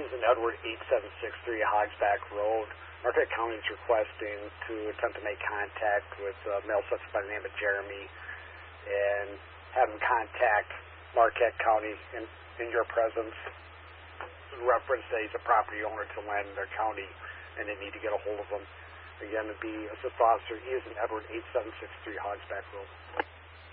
Eason Edward 8763 Hogsback Road. Marquette County is requesting to attempt to make contact with a male suspect by the name of Jeremy and have him contact Marquette County in your presence in reference that he's a property owner to land in their county and they need to get a hold of him. Again, it'd be Assistant Officer Eason Edward 8763 Hogsback Road.